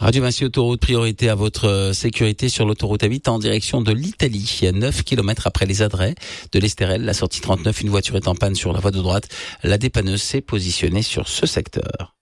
Radio Vinci Autoroute, priorité à votre sécurité sur l'autoroute A8 en direction de l'Italie. Il y a 9 km après les Adrets de l'Estérel, la sortie 39, une voiture est en panne sur la voie de droite. La dépanneuse s'est positionnée sur ce secteur.